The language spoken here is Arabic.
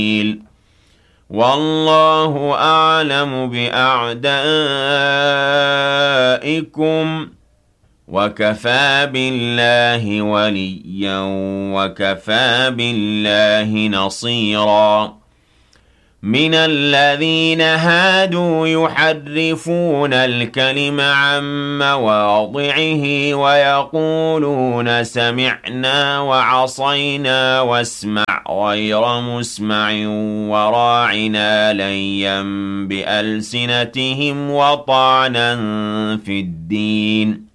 والله أعلم بأعدائكم وكفى بالله وليا وكفى بالله نصيرا من الذين هادوا يحرفون الكلم عن مواضعه ويقولون سمعنا وعصينا واسمع غير مسمع وراعنا ليا بألسنتهم وطعنا في الدين